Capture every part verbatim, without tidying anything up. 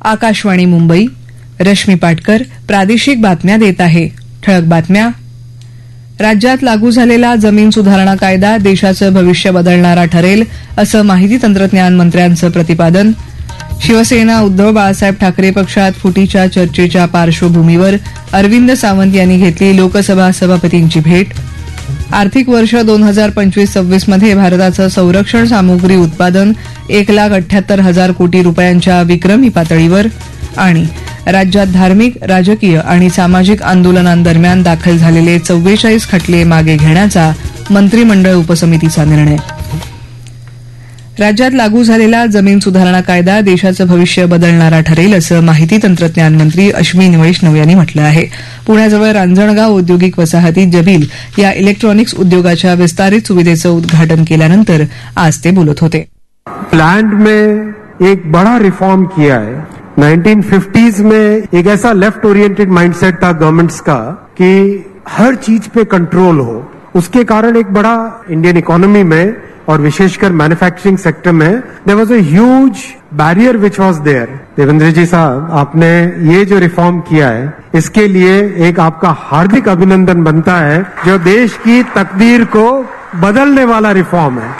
आकाशवाणी मुंबई. रश्मी पाटकर प्रादेशिक बातम्या देत आहे. ठळक बातम्या. राज्यात लागू झालेला जमीन सुधारणा कायदा देशाचं भविष्य बदलणारा ठरेल असं माहिती तंत्रज्ञान मंत्र्यांचं प्रतिपादन. शिवसेना उद्धव बाळासाहेब ठाकरे पक्षात फुटीच्या चर्चेच्या पार्श्वभूमीवर अरविंद सावंत यांनी घेतली लोकसभा सभापतींची भेट. आर्थिक वर्ष दोन हजार पंचवीस सव्वीस मध्ये भारताचं संरक्षण सामुग्री उत्पादन एक लाख अठ्याहत्तर हजार कोटी रुपयांच्या विक्रमी पातळीवर. आणि राज्यात धार्मिक राजकीय आणि सामाजिक आंदोलनांदरम्यान दाखल झालेले चव्वेचाळीस खटले मागे घेण्याचा मंत्रिमंडळ उपसमितीचा निर्णय. राज्यात लागू झालेला जमीन सुधारणा कायदा देशाचं भविष्य बदलणारा ठरेल असं माहिती तंत्रज्ञान मंत्री अश्विनी वैष्णव यांनी म्हटलं आहे. पुण्याजवळ रांजणगाव औद्योगिक वसाहतीत जबील या इलेक्ट्रॉनिक्स उद्योगाच्या विस्तारित सुविधेचं उद्घाटन केल्यानंतर आज ते बोलत होते. प्लांट में एक बड़ा रिफॉर्म किया है. नाइनटीन फिफ्टीज़ में एक ऐसा लेफ्ट ओरिएंटेड माइंडसेट था गवर्नमेंट्स का कि हर चीज पे कंट्रोल हो. उसके कारण एक बड़ा इंडियन इकोनॉमी में और विशेषकर मैन्युफैक्चरिंग सेक्टर में there was a huge barrier which was there. Devendra जी साहब, आपने ये जो रिफॉर्म किया है इसके लिए एक आपका हार्दिक अभिनंदन बनता है, जो देश की तकदीर को बदलने वाला रिफॉर्म है.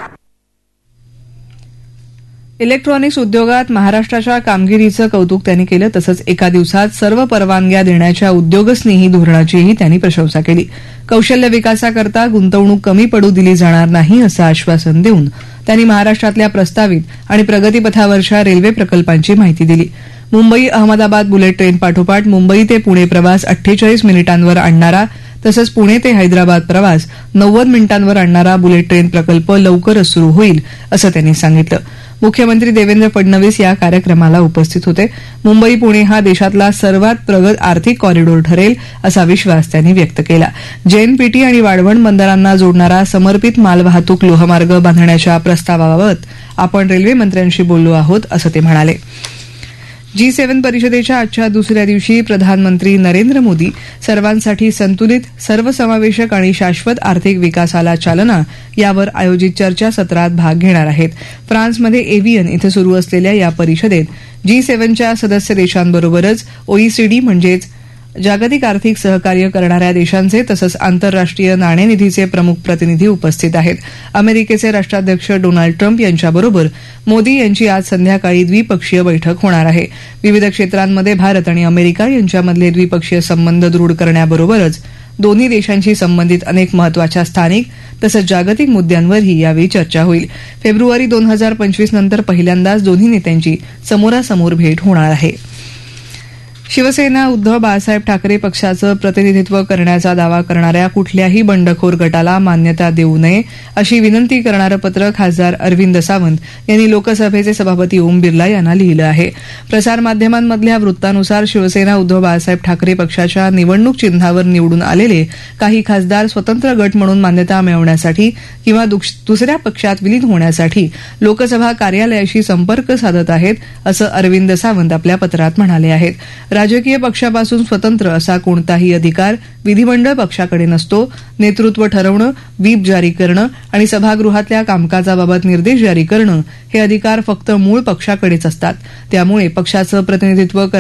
इलेक्ट्रॉनिक्स उद्योगात महाराष्ट्राच्या कामगिरीचं कौतुक त्यांनी केलं. तसंच एका दिवसात सर्व परवानग्या देण्याच्या उद्योगस्नेही धोरणाचीही त्यांनी प्रशंसा केली. कौशल्य विकासाकरता गुंतवणूक कमी पडू दिली जाणार नाही असं आश्वासन देऊन त्यांनी महाराष्ट्रातल्या प्रस्तावित आणि प्रगतीपथावरच्या रेल्वे प्रकल्पांची माहिती दिली. मुंबई अहमदाबाद बुलेट ट्रेन पाठोपाठ मुंबई ते पुणे प्रवास अठ्ठेचाळीस मिनिटांवर आणणारा तसंच पुणे ते हैदराबाद प्रवास नव्वद मिनिटांवर आणणारा बुलेट ट्रेन प्रकल्प लवकरच सुरू होईल असं त्यांनी सांगितलं. मुख्यमंत्री देवेंद्र फडणवीस या कार्यक्रमाला उपस्थित होते. मुंबई पुणे हा देशातला सर्वात प्रगत आर्थिक कॉरिडॉर ठरेल असा विश्वास त्यांनी व्यक्त केला. जेएनपीटी आणि वाढवण बंदरांना जोडणारा समर्पित मालवाहतूक लोहमार्ग बांधण्याच्या प्रस्तावाबाबत आपण रेल्वे मंत्र्यांशी बोललो आहोत असं ते म्हणाले. जी सेव्हन परिषदेच्या आजच्या दुसऱ्या दिवशी प्रधानमंत्री नरेंद्र मोदी सर्वांसाठी संतुलित सर्वसमावेशक आणि शाश्वत आर्थिक विकासाला चालना यावर आयोजित चर्चासत्रात भाग घेणार आहेत. फ्रान्समध्ये एव्हियन इथं सुरू असलेल्या या परिषदेत जी सेव्हनच्या सदस्य देशांबरोबरच ओईसीडी म्हणजेच जागतिक आर्थिक सहकार्य करणाऱ्या देशांचे तसंच आंतरराष्ट्रीय नाणेनिधीचे प्रमुख प्रतिनिधी उपस्थित आहेत. अमेरिकेचे राष्ट्राध्यक्ष डोनाल्ड ट्रम्प यांच्याबरोबर मोदी यांची आज संध्याकाळी द्विपक्षीय बैठक होणार आहे. विविध क्षेत्रांमध्ये भारत आणि अमेरिका यांच्यामधले द्विपक्षीय संबंध दृढ करण्याबरोबरच दोन्ही देशांशी संबंधित अनेक महत्वाच्या स्थानिक तसंच जागतिक मुद्द्यांवरही यावेळी चर्चा होईल. फेब्रुवारी दोन हजार पंचवीस नंतर पहिल्यांदाच दोन्ही नेत्यांची समोरासमोर भेट होणार आहे. शिवसेना उद्धव बाळासाहेब ठाकरे पक्षाचं प्रतिनिधित्व करण्याचा दावा करणाऱ्या कुठल्याही बंडखोर गटाला मान्यता देऊ नये अशी विनंती करणारं पत्र खासदार अरविंद सावंत यांनी लोकसभेचे सभापती ओम बिर्ला यांना लिहिलं आहे. प्रसारमाध्यमांमधल्या वृत्तानुसार शिवसेना उद्धव बाळासाहेब ठाकरे पक्षाच्या निवडणूक चिन्हावर निवडून आलेले काही खासदार स्वतंत्र गट म्हणून मान्यता मिळवण्यासाठी किंवा दुसऱ्या पक्षात विलीन होण्यासाठी लोकसभा कार्यालयाशी संपर्क साधत आहेत असं अरविंद सावंत आपल्या पत्रात म्हणाले आहेत. राजकीय पक्षापासून स्वतंत्र असा कोणताही अधिकार विधिमंडळ पक्षाकडे नसतो. नेतृत्व ठरवणं, व्हीप जारी करणं आणि सभागृहातल्या कामकाजाबाबत निर्देश जारी करणं हे अधिकार फक्त मूळ पक्षाकडेच असतात. त्यामुळे पक्षाचं प्रतिनिधित्व